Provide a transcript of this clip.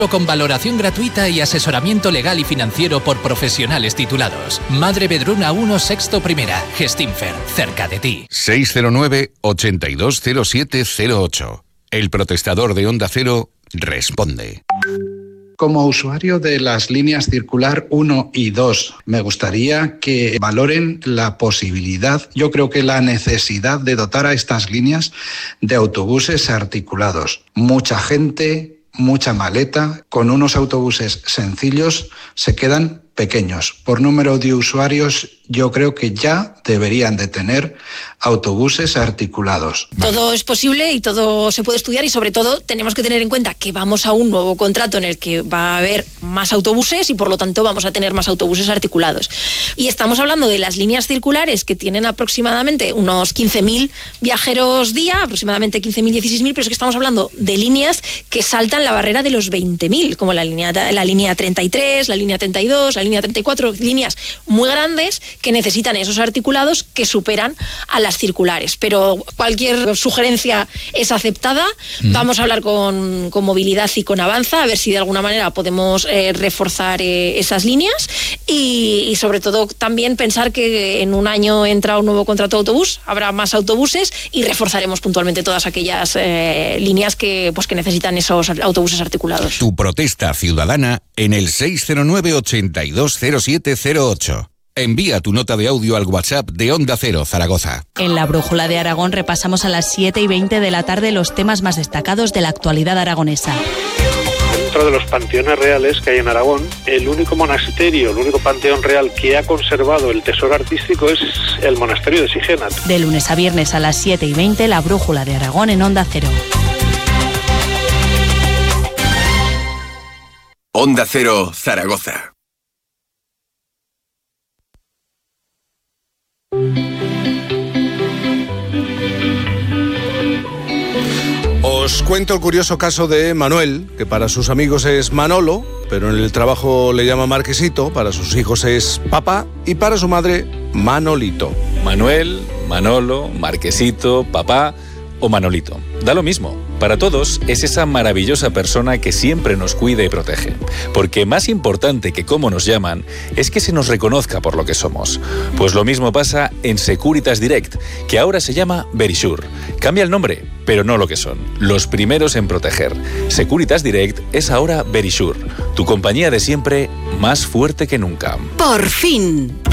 Con valoración gratuita y asesoramiento legal y financiero por profesionales titulados. Madre Vedruna 1, Sexto Primera. Gestinfer, cerca de ti. 609-820708. El protestador de Onda Cero responde. Como usuario de las líneas circular 1 y 2, me gustaría que valoren la posibilidad, yo creo que la necesidad de dotar a estas líneas de autobuses articulados. Mucha gente, mucha maleta, con unos autobuses sencillos se quedan pequeños. Por número de usuarios, yo creo que ya deberían de tener autobuses articulados. Todo es posible y todo se puede estudiar, y sobre todo tenemos que tener en cuenta que vamos a un nuevo contrato en el que va a haber más autobuses y por lo tanto vamos a tener más autobuses articulados. Y estamos hablando de las líneas circulares, que tienen aproximadamente unos 15.000 viajeros día, aproximadamente 15.000, 16.000, pero es que estamos hablando de líneas que saltan la barrera de los 20.000, como la línea 33, la línea 32, la línea 34, líneas muy grandes que necesitan esos articulados que superan a las circulares. Pero cualquier sugerencia es aceptada. Vamos a hablar con Movilidad y con Avanza, a ver si de alguna manera podemos reforzar esas líneas y sobre todo también pensar que en un año entra un nuevo contrato de autobús, habrá más autobuses y reforzaremos puntualmente todas aquellas líneas que necesitan esos autobuses articulados. Tu protesta ciudadana en el 609-820708. Envía tu nota de audio al WhatsApp de Onda Cero Zaragoza. En la Brújula de Aragón repasamos a las 7:20 de la tarde los temas más destacados de la actualidad aragonesa. Dentro de los panteones reales que hay en Aragón, el único monasterio, el único panteón real que ha conservado el tesoro artístico es el monasterio de Sigena. De lunes a viernes a las 7:20, la Brújula de Aragón en Onda Cero. Onda Cero Zaragoza. Os cuento el curioso caso de Manuel, que para sus amigos es Manolo, pero en el trabajo le llama Marquesito, para sus hijos es Papá y para su madre Manolito. Manuel, Manolo, Marquesito, Papá o Manolito. Da lo mismo. Para todos es esa maravillosa persona que siempre nos cuida y protege. Porque más importante que cómo nos llaman es que se nos reconozca por lo que somos. Pues lo mismo pasa en Securitas Direct, que ahora se llama Verisure. Cambia el nombre, pero no lo que son. Los primeros en proteger. Securitas Direct es ahora Verisure. Tu compañía de siempre, más fuerte que nunca. ¡Por fin!